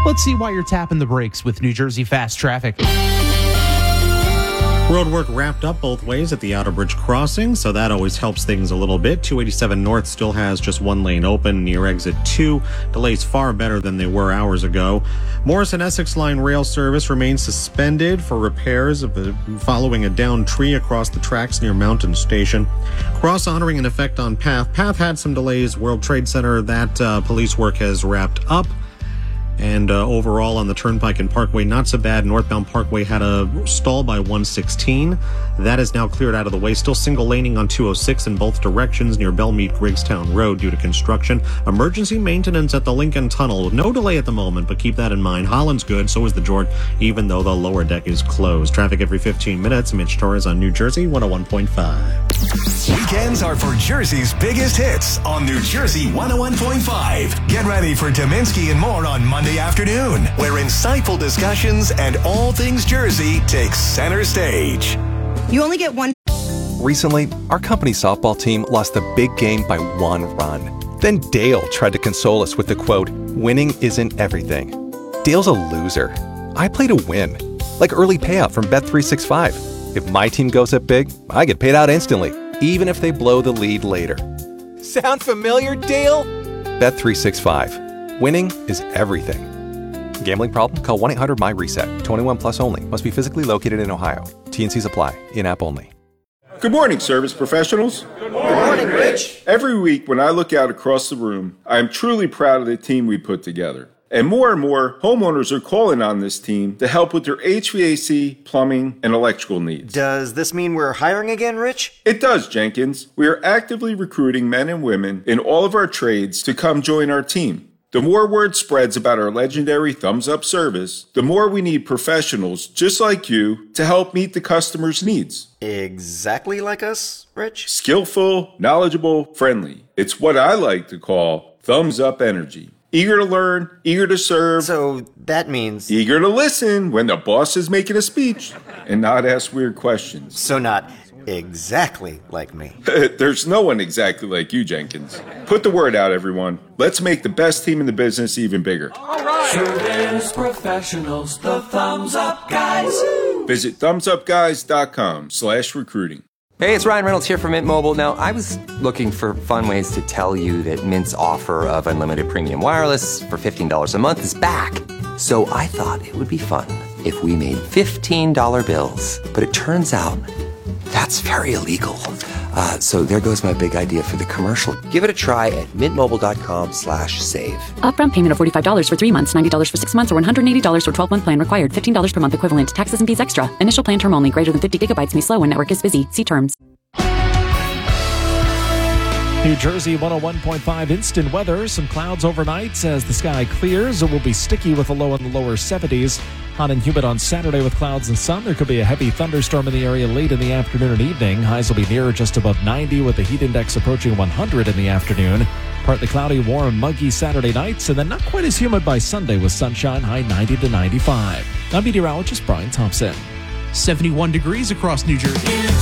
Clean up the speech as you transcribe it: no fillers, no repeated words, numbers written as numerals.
Let's see why you're tapping the brakes with New Jersey Fast Traffic. Road work wrapped up both ways at the Outer Bridge crossing, so that always helps things a little bit. 287 North still has just one lane open near exit 2. Delays far better than they were hours ago. Morrison Essex Line rail service remains suspended for repairs following a downed tree across the tracks near Mountain Station. Cross honoring in effect on Path. Path had some delays. World Trade Center, that police work has wrapped up. And overall on the Turnpike and Parkway, not so bad. Northbound Parkway had a stall by 116. That is now cleared out of the way. Still single laning on 206 in both directions near Belmead Griggstown Road due to construction. Emergency maintenance at the Lincoln Tunnel. No delay at the moment, but keep that in mind. Holland's good, so is the Jordan, even though the lower deck is closed. Traffic every 15 minutes. Mitch Torres on New Jersey 101.5. Weekends are for Jersey's biggest hits on New Jersey 101.5. Get ready for Dominski and more on Monday afternoon, where insightful discussions and all things Jersey take center stage. You only get one. Recently, our company softball team lost the big game by 1 run. Then Dale tried to console us with the quote, "Winning isn't everything." Dale's a loser. I play to win, like early payout from Bet365. If my team goes up big, I get paid out instantly, even if they blow the lead later. Sound familiar, Dale? Bet365. Winning is everything. Gambling problem? Call 1-800-MY-RESET. 21 plus only. Must be physically located in Ohio. T&Cs apply. In-app only. Good morning, service professionals. Good morning, Rich. Every week when I look out across the room, I am truly proud of the team we put together. And more homeowners are calling on this team to help with their HVAC, plumbing, and electrical needs. Does this mean we're hiring again, Rich? It does, Jenkins. We are actively recruiting men and women in all of our trades to come join our team. The more word spreads about our legendary Thumbs Up service, the more we need professionals just like you to help meet the customer's needs. Exactly like us, Rich? Skillful, knowledgeable, friendly. It's what I like to call Thumbs Up energy. Eager to learn, eager to serve. So that means... eager to listen when the boss is making a speech and not ask weird questions. So not exactly like me. There's no one exactly like you, Jenkins. Put the word out, everyone. Let's make the best team in the business even bigger. All right. Service professionals, the Thumbs Up Guys. Visit thumbsupguys.com/recruiting. Hey, it's Ryan Reynolds here from Mint Mobile. Now, I was looking for fun ways to tell you that Mint's offer of unlimited premium wireless for $15 a month is back. So I thought it would be fun if we made $15 bills. But it turns out that's very illegal. So there goes my big idea for the commercial. Give it a try at mintmobile.com/save. Upfront payment of $45 for 3 months, $90 for 6 months, or $180 for 12-month plan required. $15 per month equivalent. Taxes and fees extra. Initial plan term only. Greater than 50 gigabytes may slow when network is busy. See terms. New Jersey 101.5 instant weather. Some clouds overnight as the sky clears. It will be sticky with a low in the lower 70s. Hot and humid on Saturday with clouds and sun. There could be a heavy thunderstorm in the area late in the afternoon and evening. Highs will be near just above 90 with the heat index approaching 100 in the afternoon. Partly cloudy, warm, muggy Saturday nights, and then not quite as humid by Sunday with sunshine, high 90 to 95. I'm meteorologist Brian Thompson. 71 degrees across New Jersey.